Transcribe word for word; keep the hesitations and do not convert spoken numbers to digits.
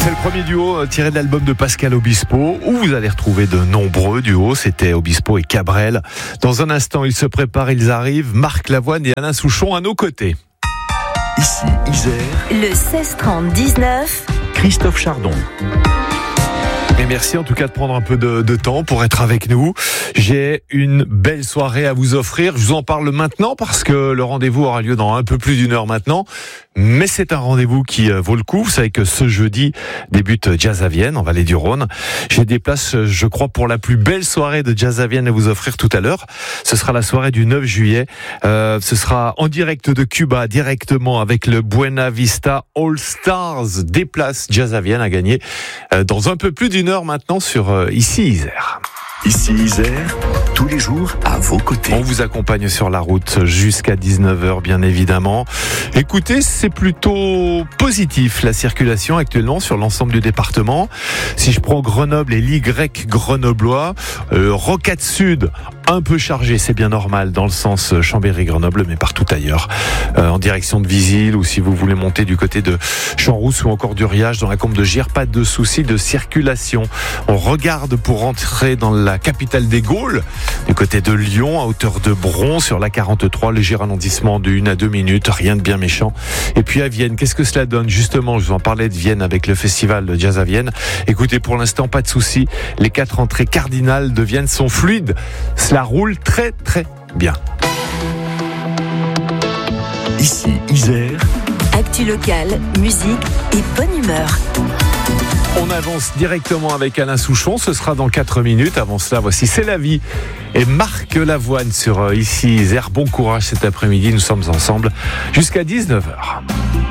C'est le premier duo tiré de l'album de Pascal Obispo, où vous allez retrouver de nombreux duos. C'était Obispo et Cabrel. Dans un instant, ils se préparent, ils arrivent. Marc Lavoine et Alain Souchon à nos côtés. Ici, Isère. Le seize trente dix-neuf. Christophe Chardon. Et merci en tout cas de prendre un peu de, de temps pour être avec nous. J'ai une belle soirée à vous offrir. Je vous en parle maintenant parce que le rendez-vous aura lieu dans un peu plus d'une heure maintenant. Mais c'est un rendez-vous qui vaut le coup. Vous savez que ce jeudi débute Jazz à Vienne, en Vallée du Rhône. J'ai des places, je crois, pour la plus belle soirée de Jazz à Vienne à vous offrir tout à l'heure. Ce sera la soirée du neuf juillet. Euh, ce sera en direct de Cuba, directement avec le Buena Vista All Stars. Des places Jazz à Vienne à gagner euh, dans un peu plus d'une heure maintenant sur euh, Ici Isère. Ici Isère, tous les jours à vos côtés. On vous accompagne sur la route jusqu'à dix-neuf heures, bien évidemment. Écoutez, c'est plutôt positif la circulation actuellement sur l'ensemble du département. Si je prends Grenoble et l'Y grenoblois, euh, Rocade Sud, un peu chargé, c'est bien normal dans le sens Chambéry-Grenoble, mais partout ailleurs, euh, en direction de Visil, ou si vous voulez monter du côté de Champs-Rousse ou encore du Riage dans la Combe de Gire, pas de souci de circulation. On regarde pour rentrer dans la capitale des Gaules, du côté de Lyon, à hauteur de Bron, sur la quarante-trois, léger ralentissement de une à deux minutes, rien de bien méchant. Et puis à Vienne, qu'est-ce que cela donne? Justement, je vous en parlais de Vienne avec le festival de Jazz à Vienne. Écoutez, pour l'instant, pas de souci, les quatre entrées cardinales de Vienne sont fluides. Cela roule très très bien. Ici Isère. Actu locale, musique et bonne humeur. On avance directement avec Alain Souchon, ce sera dans quatre minutes. Avant cela, voici C'est la vie et Marc Lavoine sur Ici Isère. Bon courage cet après-midi, nous sommes ensemble jusqu'à dix-neuf heures.